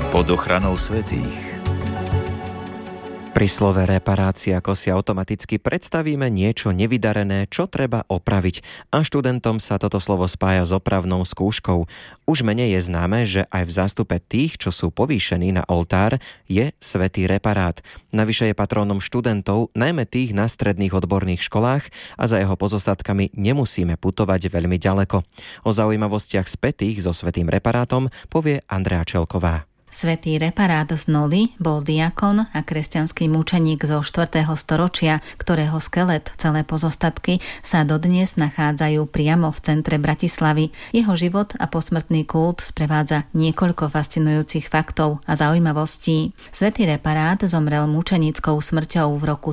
pod ochranou svätých. Pri slove reparácia ako si automaticky predstavíme niečo nevydarené, čo treba opraviť. A študentom sa toto slovo spája s opravnou skúškou. Už menej je známe, že aj v zástupe tých, čo sú povýšení na oltár, je svätý reparát. Navyše je patrónom študentov, najmä tých na stredných odborných školách, a za jeho pozostatkami nemusíme putovať veľmi ďaleko. O zaujímavostiach spätých so svätým reparátom povie Andrea Čelková. Svätý reparát z Noli bol diakon a kresťanský mučeník zo 4. storočia, ktorého skelet, celé pozostatky sa dodnes nachádzajú priamo v centre Bratislavy. Jeho život a posmrtný kult sprevádza niekoľko fascinujúcich faktov a zaujímavostí. Svätý reparát zomrel mučenickou smrťou v roku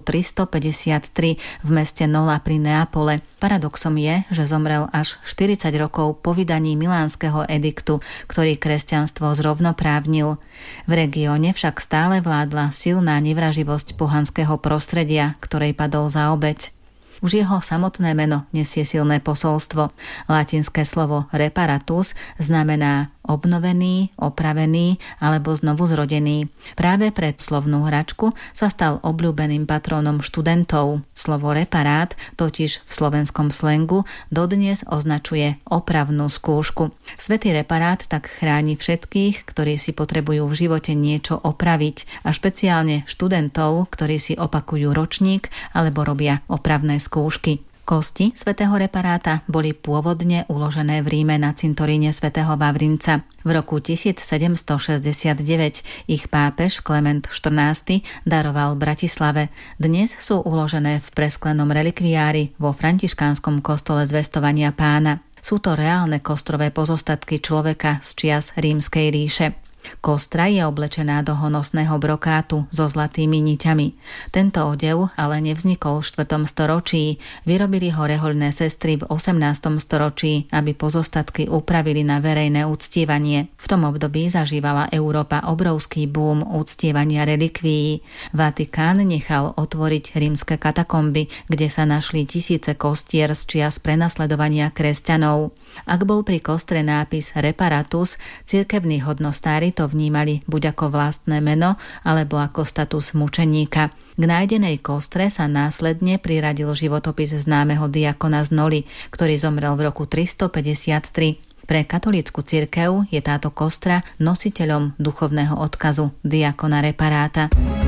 353 v meste Nola pri Neapole. Paradoxom je, že zomrel až 40 rokov po vydaní milánskeho ediktu, ktorý kresťanstvo zrovnoprávnil. V regióne však stále vládla silná nevraživosť pohanského prostredia, ktorej padol za obeť. Už jeho samotné meno nesie silné posolstvo. Latinské slovo reparatus znamená obnovený, opravený alebo znovu zrodený. Práve pre slovnú hračku sa stal obľúbeným patrónom študentov. Slovo reparát totiž v slovenskom slengu dodnes označuje opravnú skúšku. Svätý reparát tak chráni všetkých, ktorí si potrebujú v živote niečo opraviť, a špeciálne študentov, ktorí si opakujú ročník alebo robia opravné skúšky. Kosti svätého reparáta boli pôvodne uložené v Ríme na cintoríne svätého Vavrinca. V roku 1769 ich pápež Klement XIV daroval Bratislave. Dnes sú uložené v presklenom relikviári vo františkánskom kostole Zvestovania Pána. Sú to reálne kostrové pozostatky človeka z čias Rímskej ríše. Kostra je oblečená do honosného brokátu so zlatými niťami. Tento odev ale nevznikol v 4. storočí. Vyrobili ho rehoľné sestry v 18. storočí, aby pozostatky upravili na verejné uctievanie. V tom období zažívala Európa obrovský boom uctievania relikvií. Vatikán nechal otvoriť rímske katakomby, kde sa našli tisíce kostier z čias prenasledovania kresťanov. Ak bol pri kostre nápis reparatus, cirkevní hodnostári to vnímali buď ako vlastné meno, alebo ako status mučeníka. K nájdenej kostre sa následne priradil životopis známeho diakona z Noli, ktorý zomrel v roku 353. Pre katolícku cirkev je táto kostra nositeľom duchovného odkazu diakona reparáta.